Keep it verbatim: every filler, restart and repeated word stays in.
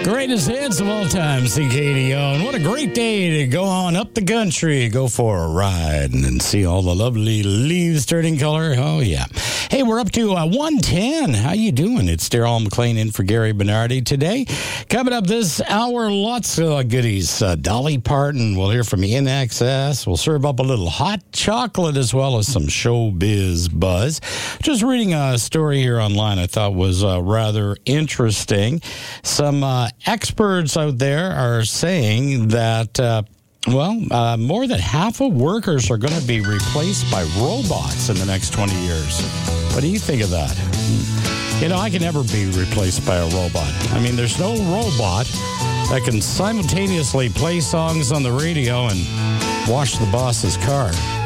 Greatest hits of all time, C K D O. And what a great day to go on up the country, go for a ride, and, and see all the lovely leaves turning color. Oh, yeah. Hey, we're up to uh, one ten. How you doing? It's Daryl McLean in for Gary Bernardi today. Coming up this hour, lots of goodies. Uh, Dolly Parton, we'll hear from In Excess. We'll serve up a little hot chocolate as well as some showbiz buzz. Just reading a story here online I thought was uh, rather interesting. Some uh, experts out there are saying that, uh, well, uh, more than half of workers are going to be replaced by robots in the next twenty years. What do you think of that? You know, I can never be replaced by a robot. I mean, there's no robot that can simultaneously play songs on the radio and wash the boss's car.